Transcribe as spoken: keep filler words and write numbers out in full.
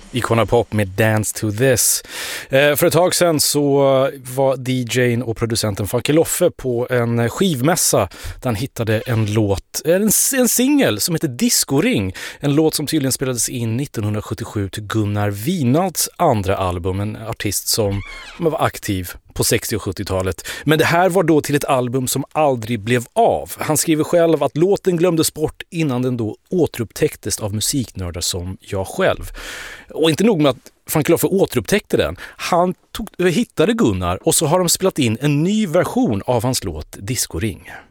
Icona Pop med Dance to This. Eh, för ett tag sedan så var D J:n och producenten Funky Loffe på en skivmässa där han hittade en låt, en, en singel som heter Discoring. En låt som tydligen spelades in nittonhundrasjuttiosju till Gunnar Wienads andra album, en artist som var aktiv på sextio- och sjuttiotalet. Men det här var då till ett album som aldrig blev av. Han skriver själv att låten glömdes bort innan den då återupptäcktes av musiknördar som jag själv. Och inte nog med att Funky Loffe återupptäckte den. Han tog, hittade Gunnar och så har de spelat in en ny version av hans låt Discoring.